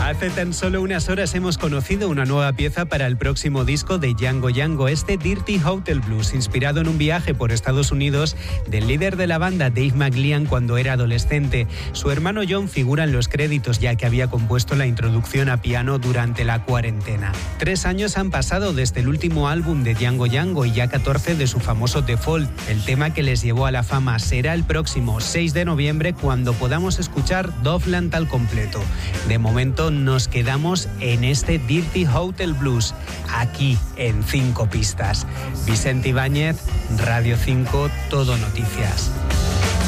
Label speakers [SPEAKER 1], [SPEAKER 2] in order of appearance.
[SPEAKER 1] Hace tan solo unas horas hemos conocido una nueva pieza para el próximo disco de Django Django, este Dirty Hotel Blues, inspirado en un viaje por Estados Unidos del líder de la banda Dave McLean cuando era adolescente. Su hermano John figura en los créditos ya que había compuesto la introducción a piano durante la cuarentena. 3 años han pasado desde el último álbum de Django Django y ya 14 de su famoso Default, el tema que les llevó a la fama. Será el próximo 6 de noviembre cuando podamos escuchar Doveland al completo. De momento nos quedamos en este Dirty Hotel Blues, aquí en 5 pistas. Vicente Ibáñez, Radio 5, Todo Noticias.